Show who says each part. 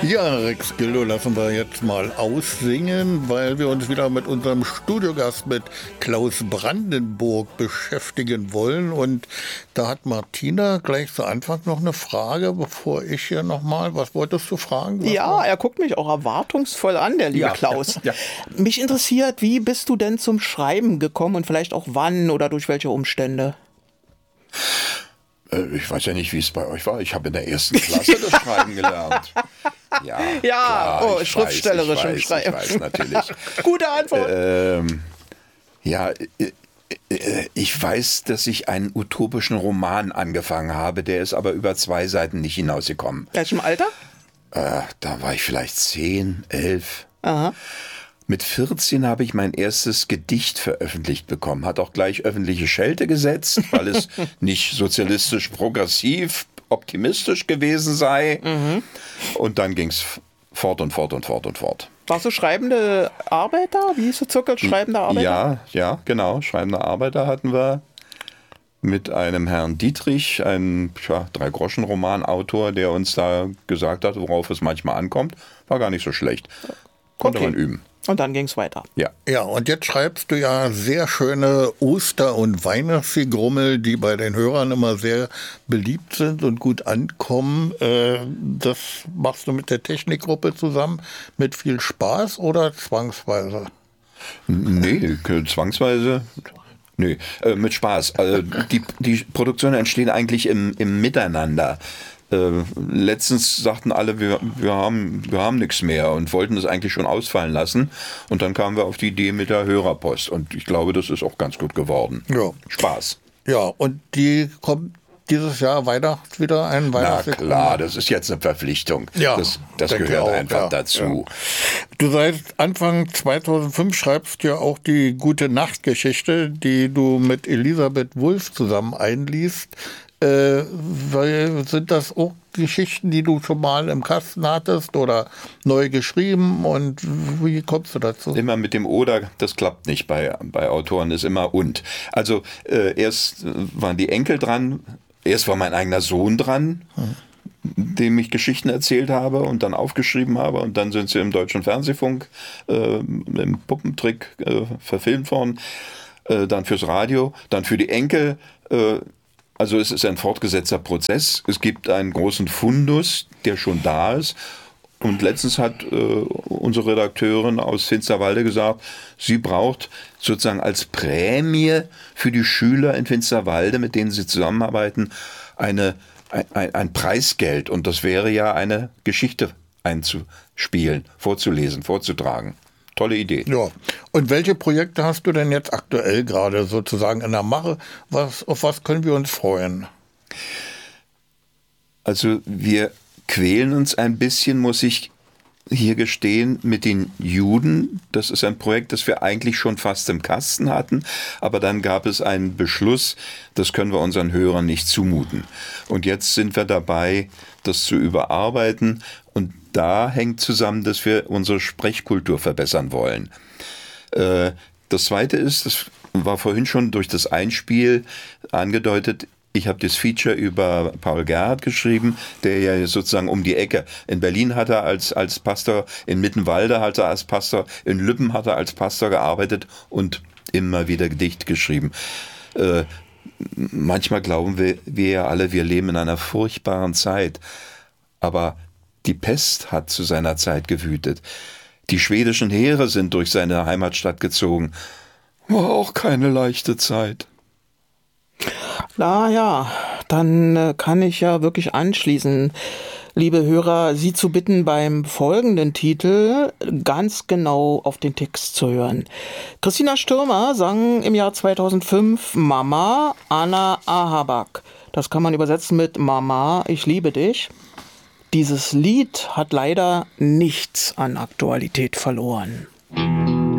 Speaker 1: Ja, Rex Gildo lassen wir jetzt mal aussingen, weil wir uns wieder mit unserem Studiogast, mit Klaus Brandenburg, beschäftigen wollen. Und da hat Martina gleich zu Anfang noch eine Frage, bevor ich hier nochmal, was wolltest du fragen?
Speaker 2: Ja, er guckt mich auch erwartungsvoll an, der liebe Klaus.
Speaker 3: Ja.
Speaker 2: Mich interessiert, wie bist du denn zum Schreiben gekommen und vielleicht auch wann oder durch welche Umstände?
Speaker 3: Ich weiß ja nicht, wie es bei euch war. Ich habe in der ersten Klasse das Schreiben gelernt. Ja, klar,
Speaker 2: schriftstellerisch im Schreiben.
Speaker 3: Ich weiß natürlich.
Speaker 2: Gute Antwort.
Speaker 3: Ich weiß, dass ich einen utopischen Roman angefangen habe, der ist aber über 2 Seiten nicht hinausgekommen.
Speaker 2: Welchem Alter?
Speaker 3: Da war ich vielleicht 10, 11.
Speaker 2: Aha.
Speaker 3: Mit 14 habe ich mein erstes Gedicht veröffentlicht bekommen. Hat auch gleich öffentliche Schelte gesetzt, weil es nicht sozialistisch, progressiv, optimistisch gewesen sei. Mhm. Und dann ging es fort und fort und fort und fort.
Speaker 2: Warst du schreibende Arbeiter? Wie hieß der Zirkel? Schreibende Arbeiter?
Speaker 3: Ja, genau. Schreibende Arbeiter hatten wir mit einem Herrn Dietrich, einem 3-Groschen-Romanautor, der uns da gesagt hat, worauf es manchmal ankommt. War gar nicht so schlecht. Konnte man üben.
Speaker 2: Und dann ging es weiter.
Speaker 1: Ja, und jetzt schreibst du ja sehr schöne Oster- und Weihnachtsgrummel, die bei den Hörern immer sehr beliebt sind und gut ankommen. Das machst du mit der Technikgruppe zusammen mit viel Spaß oder zwangsweise?
Speaker 3: Nee, zwangsweise. Nee, mit Spaß. Die Produktionen entstehen eigentlich im Miteinander. Letztens sagten alle, wir haben nichts mehr und wollten es eigentlich schon ausfallen lassen. Und dann kamen wir auf die Idee mit der Hörerpost. Und ich glaube, das ist auch ganz gut geworden.
Speaker 1: Ja.
Speaker 3: Spaß.
Speaker 1: Ja, und die kommt dieses Jahr wieder ein Weihnachtslied.
Speaker 3: Na klar, das ist jetzt eine Verpflichtung.
Speaker 1: Ja,
Speaker 3: das gehört
Speaker 1: auch,
Speaker 3: einfach
Speaker 1: ja,
Speaker 3: dazu.
Speaker 1: Ja. Du seit Anfang 2005 schreibst ja auch die Gute-Nacht-Geschichte, die du mit Elisabeth Wulff zusammen einliest. Sind das auch Geschichten, die du schon mal im Kasten hattest oder neu geschrieben, und wie kommst du dazu?
Speaker 3: Immer mit dem Oder, das klappt nicht bei Autoren, ist immer und. Also erst waren die Enkel dran, erst war mein eigener Sohn dran, dem ich Geschichten erzählt habe und dann aufgeschrieben habe, und dann sind sie im Deutschen Fernsehfunk im Puppentrick verfilmt worden, dann fürs Radio, dann für die Enkel. Also es ist ein fortgesetzter Prozess. Es gibt einen großen Fundus, der schon da ist. Und letztens hat unsere Redakteurin aus Finsterwalde gesagt, sie braucht sozusagen als Prämie für die Schüler in Finsterwalde, mit denen sie zusammenarbeiten, ein Preisgeld. Und das wäre ja eine Geschichte einzuspielen, vorzulesen, vorzutragen. Tolle Idee.
Speaker 1: Ja. Und welche Projekte hast du denn jetzt aktuell gerade sozusagen in der Mache? Auf was können wir uns freuen?
Speaker 3: Also wir quälen uns ein bisschen, muss ich hier gestehen, mit den Juden. Das ist ein Projekt, das wir eigentlich schon fast im Kasten hatten, aber dann gab es einen Beschluss, das können wir unseren Hörern nicht zumuten. Und jetzt sind wir dabei, das zu überarbeiten, und da hängt zusammen, dass wir unsere Sprechkultur verbessern wollen. Das Zweite ist, das war vorhin schon durch das Einspiel angedeutet, ich habe das Feature über Paul Gerhardt geschrieben, der ja sozusagen um die Ecke. In Berlin hat er als Pastor, in Mittenwalde hat er als Pastor, in Lübben hat er als Pastor gearbeitet und immer wieder Gedicht geschrieben. Manchmal glauben wir ja alle, wir leben in einer furchtbaren Zeit. Aber die Pest hat zu seiner Zeit gewütet. Die schwedischen Heere sind durch seine Heimatstadt gezogen. War auch keine leichte Zeit.
Speaker 2: Na ja, dann kann ich ja wirklich anschließen, liebe Hörer, Sie zu bitten, beim folgenden Titel ganz genau auf den Text zu hören. Christina Stürmer sang im Jahr 2005 Mama Anna Ahabak. Das kann man übersetzen mit Mama, ich liebe dich. Dieses Lied hat leider nichts an Aktualität verloren.